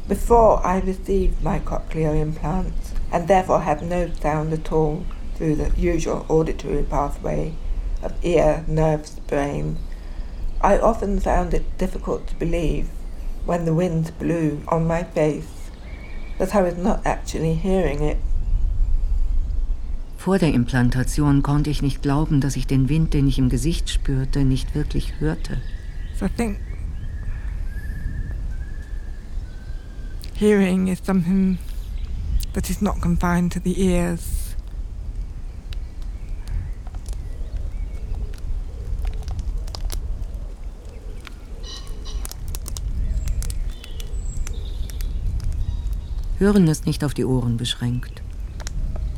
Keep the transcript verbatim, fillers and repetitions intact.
Before I received my cochlear implants, and therefore had no sound at all through the usual auditory pathway of ear, nerves, brain, I often found it difficult to believe, when the wind blew on my face, that I was not actually hearing it. Vor der Implantation konnte ich nicht glauben, dass ich den Wind, den ich im Gesicht spürte, nicht wirklich hörte. So I think hearing is something that is not confined to the ears. Hören ist nicht auf die Ohren beschränkt.